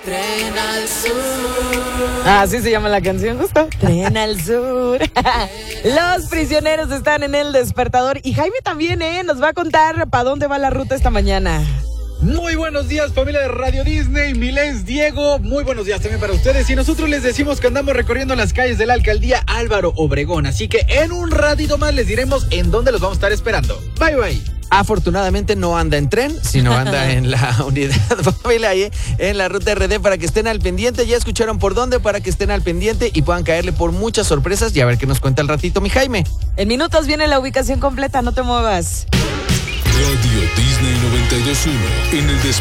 Tren al sur. Así se llama la canción, justo. Tren al sur. Los prisioneros están en el despertador. Y Jaime también, nos va a contar para dónde va la ruta esta mañana. Muy buenos días, familia de Radio Disney, Milés, Diego, muy buenos días también para ustedes. Y nosotros les decimos que andamos recorriendo las calles de la alcaldía Álvaro Obregón, así que en un ratito más les diremos en dónde los vamos a estar esperando. Bye, bye. Afortunadamente no anda en tren, sino anda en la unidad móvil ahí en la ruta RD para que estén al pendiente. Ya escucharon por dónde para que estén al pendiente y puedan caerle por muchas sorpresas y a ver qué nos cuenta al ratito mi Jaime. En minutos viene la ubicación completa, no te muevas. Radio Disney 92.1 en el